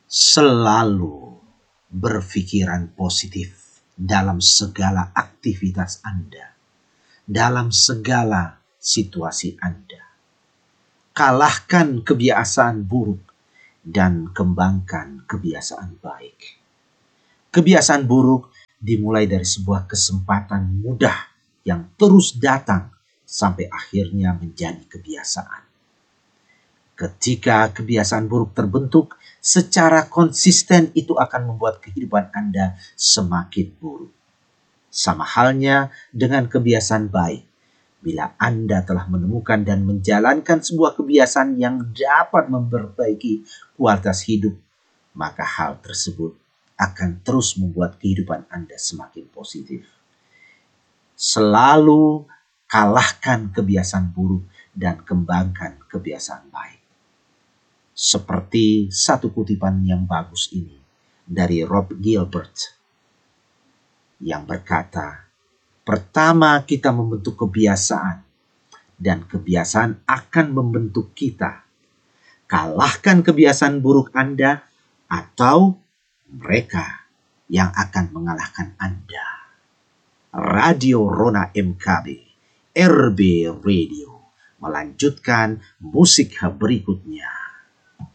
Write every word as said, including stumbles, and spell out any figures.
Selalu berpikiran positif dalam segala aktivitas Anda, dalam segala situasi Anda. Kalahkan kebiasaan buruk dan kembangkan kebiasaan baik. Kebiasaan buruk dimulai dari sebuah kesempatan mudah yang terus datang sampai akhirnya menjadi kebiasaan. Ketika kebiasaan buruk terbentuk secara konsisten, itu akan membuat kehidupan Anda semakin buruk. Sama halnya dengan kebiasaan baik. Bila Anda telah menemukan dan menjalankan sebuah kebiasaan yang dapat memperbaiki kualitas hidup, maka hal tersebut akan terus membuat kehidupan Anda semakin positif. Selalu kalahkan kebiasaan buruk dan kembangkan kebiasaan baik. Seperti satu kutipan yang bagus ini dari Rob Gilbert yang berkata, pertama kita membentuk kebiasaan dan kebiasaan akan membentuk kita. Kalahkan kebiasaan buruk Anda atau mereka yang akan mengalahkan Anda. Radio Rona M K B, R B Radio, melanjutkan musik berikutnya.